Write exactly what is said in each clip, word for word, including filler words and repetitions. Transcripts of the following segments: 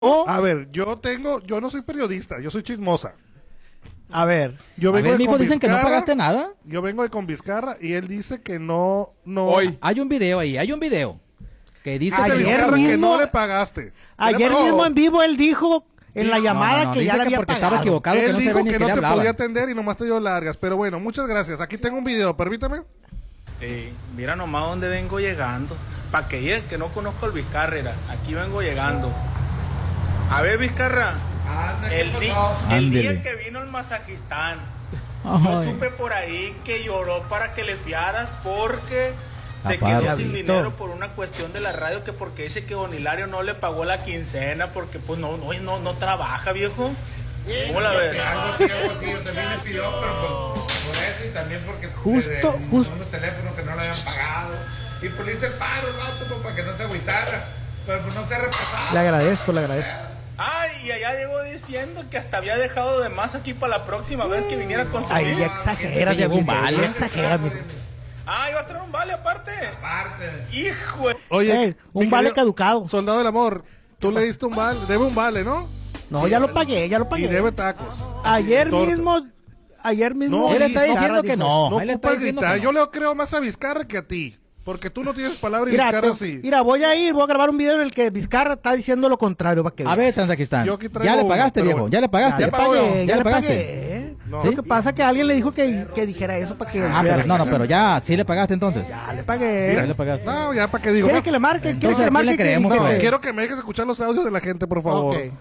Oh. A ver, yo tengo, yo no soy periodista, yo soy chismosa. A ver. Yo vengo a ver, de mijo, dicen que no Convizcarra, pagaste nada. Yo vengo de Convizcarra y él dice que no, no. Hoy. Hay un video ahí, hay un video. Que dice Dice Ayer Vizcarra mismo- que no le pagaste. Ayer No. mismo en vivo él dijo en la Sí. llamada No, no, no, que dice ya le que había porque pagado. estaba equivocado, que Él no se dijo ve ni que que no le te hablaba. podía atender y nomás te dio largas. Pero bueno, muchas gracias. Aquí tengo un video, permítame. Eh, mira nomás dónde vengo llegando. Para que llegue, que no conozco el Vizcarra, era. Aquí vengo llegando. A ver, Vizcarra. El, di- el día Ándele. que vino el masajistán, yo Ay. supe por ahí que lloró para que le fiaras porque se Aparte. quedó sin Diablito. dinero por una cuestión de la radio, que porque dice que Don Hilario no le pagó la quincena porque pues no, no, no, no trabaja, viejo. ¿Cómo la ves? Algo así, algo así, o sea, a mí me pidió, pero por, por eso y también porque Justo, desde justo. unos teléfonos que no le habían pagado. Y pues le hice el paro, ¿no? Como para que no se agüitara, pero pues no se ha repasado. Le agradezco, le agradezco. Ay, y allá llegó diciendo que hasta había dejado de más aquí para la próxima vez que viniera con su Ahí ya hijo. exagera, Que llegó un Diablito, vale. ya exagera, mijo. Ah, iba a traer un vale aparte. Aparte. Hijo de... Oye, Eh, un mi vale querido caducado. Soldado del amor, tú le diste un vale, debe un vale, ¿no? No, ya lo pagué, ya lo Y pagué. debe tacos. Ayer Torta. mismo, ayer mismo. No, Él está Vizcarra diciendo que dijo, no. No Él está ocupas diciendo gritar. que Yo no. le creo más a Vizcarra que a ti. Porque tú no tienes palabra y Mira, Vizcarra te- sí. mira, voy a ir, voy a grabar un video en el que Vizcarra está diciendo lo contrario para que A veas. ver, Tanzaquistán. Yo aquí traigo Ya le uno, pagaste, pero viejo. bueno. Ya le Ya, pagaste. le pagué, ¿Ya ya le le pagaste? pagué. No. Lo que pasa es que alguien le dijo que, que dijera eso para que... Ah, pero no, no, pero ya, sí le pagaste entonces. Ya le pagué. Ya le pagaste. No, ya para qué digo. ¿Quiere No, que le marque? ¿Quiere Entonces, que le ¿a quién marque? le creemos, que- no, pues? quiero que me dejes escuchar los audios de la gente, por favor. Ok.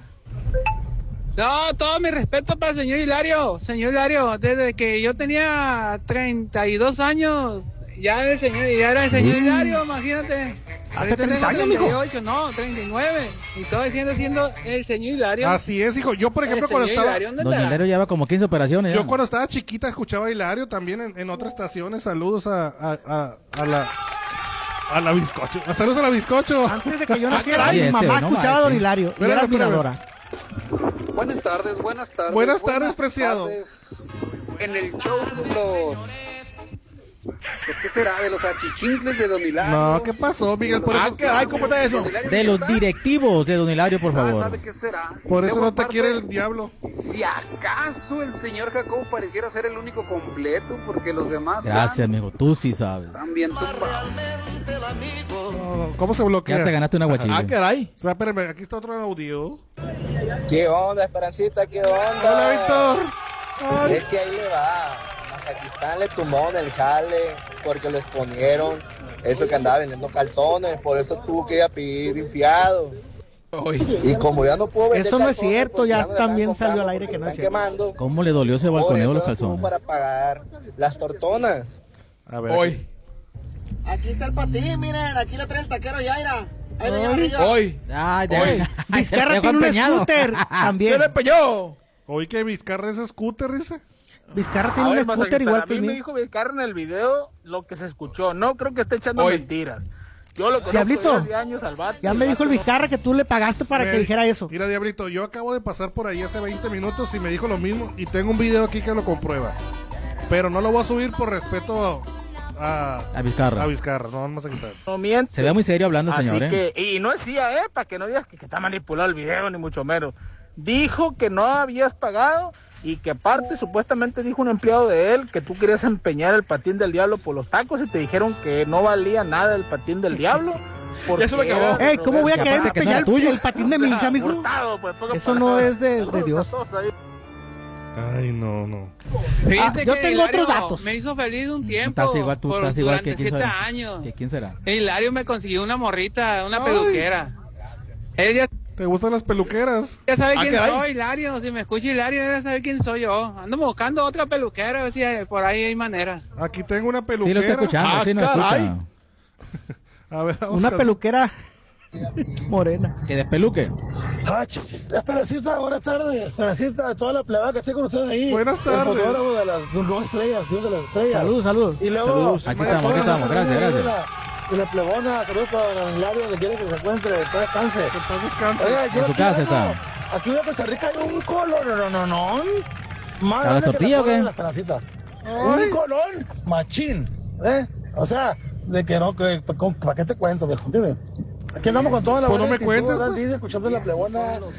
No, todo mi respeto para el señor Hilario. Señor Hilario, desde que yo tenía treinta y dos años, ya el señor, ya era el señor Hilario, imagínate. Ahorita treinta tengo años, mijo. treinta y ocho, no, treinta y nueve. Y estoy siendo siendo el señor Hilario. Así es, hijo. Yo, por El ejemplo, señor cuando estaba... Hilario, ¿dónde Don estará? Hilario lleva como quince operaciones. Yo ya. cuando estaba chiquita escuchaba a Hilario también en, en otras estaciones. Saludos a, a, a, a la... A la bizcocho. Saludos a la bizcocho. Antes de que yo naciera, caray, mi este, mamá no escuchaba a manches. Don Hilario y Espérame, era espérame. admiradora. Buenas tardes, buenas tardes. Buenas tardes, preciado. tardes. En el show de los... Pues, ¿qué será? De los achichincles de Don Hilario. No, ¿qué pasó, Miguel? Por eso, ¿cómo está eso? De los directivos de Don Hilario, por ¿Sabe, favor. sabe qué será? por Y eso luego, no te aparte, quiere el diablo. Si acaso el señor Jacobo pareciera ser el único completo, porque los demás Gracias, están, amigo. Tú sí sabes. están bien tumbados. No, ¿cómo se bloquea? Ya te ganaste una guachilla. Ah, caray. O sea, espérame, aquí está otro audio. ¿Qué onda, Esperancita? ¿Qué onda? Hola, Víctor. Ay, Es que ahí le va. Mazaquistán le tumbó en el jale porque lo exponieron. Eso que andaba vendiendo calzones, por eso tuvo que ir a pedir infiado. Hoy. Y como ya no puedo vender Eso no es calzones, cierto, porque ya no me están también salió comprando al aire porque que no me es están cierto. quemando. ¿Cómo le dolió ese Por balconeo eso de los no tuvo calzones? para pagar las tortonas. a ver. Hoy. Aquí está el patín, miren, aquí lo trae el taquero Yaira. Ahí lo lleva arriba. Hoy. Ah, ya. Hoy. Vizcarra tiene un scooter también. ¿Qué le pelló? Oí que Vizcarra es scooter, dice. Vizcarra tiene A ver, un scooter Mazaquistán, igual a que mí el me mío. dijo Vizcarra en el video lo que se escuchó. No creo que esté echando Hoy. mentiras. Yo lo conozco Diablito, desde hace años al vato. Ya me dijo el Vizcarra que tú le pagaste para que Me- dijera eso. Mira, Diablito, yo acabo de pasar por ahí hace veinte minutos y me dijo lo mismo. Y tengo un video aquí que lo comprueba. Pero no lo voy a subir por respeto a, A Vizcarra. a Vizcarra. No, vamos a quitar. No miente. Se ve muy serio hablando el Así señor, ¿eh? que, y no decía, eh, para que no digas que, que está manipulado el video, ni mucho menos. Dijo que no habías pagado y que aparte supuestamente dijo un empleado de él que tú querías empeñar el patín del diablo por los tacos y te dijeron que no valía nada el patín del diablo. porque Eso me acabó. era de Ey, ¿cómo voy a Que querer aparte que no empeñar era tuyo. el patín de mi hija, mijo? Hurtado, pues, pocas Eso no palabras. es de- de Saludos Dios. a todos ahí. Ay, no, no. Fíjate Ah, yo que tengo Hilario otros datos. Me hizo feliz un tiempo. Estás igual, tú por- estás igual durante que quién siete será. años. ¿Que quién será? Hilario me consiguió una morrita, una Ay. peluquera. Él ya, ¿Te gustan las peluqueras? ya sabe Ah, quién caray. soy, Hilario. Si me escucha Hilario, ya sabe quién soy yo. Ando buscando otra peluquera, a ver si hay- por ahí hay manera. Aquí tengo una Sí, peluquera. lo está escuchando, Ah, sí, no caray. escucha. A ver, vamos Una a- peluquera morena. Que despeluque. Esperancita, buenas tardes. Esperancita, de toda la plebada que esté con ustedes ahí. Buenas tardes. El fotógrafo de las dos estrellas, de las estrellas. Saludos, saludos. Y luego, Saludos. Aquí estamos, aquí estamos. Gracias, gracias. Y la plebona, saludos para Don Hilario, donde quiera que se encuentre, que descanse. Que paz descanse. Oiga, yo En su aquí casa vengo- está. Aquí en Costa Rica hay un colón, no, no, no. Más ¿A la grande que tortilla o cola qué? de la Esperancita. Ay. Un colón machín, ¿eh? O sea, de que no, que, ¿para qué te cuento, viejo? ¿Entiendes? Aquí andamos con toda la Pues no buena me actitud, cuentes, ¿verdad? pues. Sí, escuchando la plebona.